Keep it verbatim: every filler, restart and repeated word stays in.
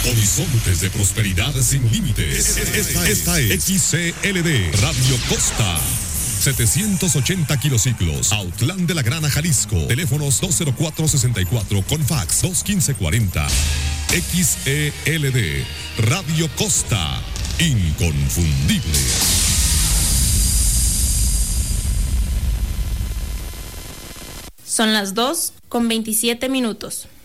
Horizontes de prosperidad sin límites. Esta, esta es X C L D Radio Costa. setecientos ochenta kilociclos, Autlán de la Grana, Jalisco. Teléfonos dos cero cuatro sesenta y cuatro con fax dos quince cuarenta. X E L D Radio Costa. Inconfundible. Son las dos con veintisiete minutos.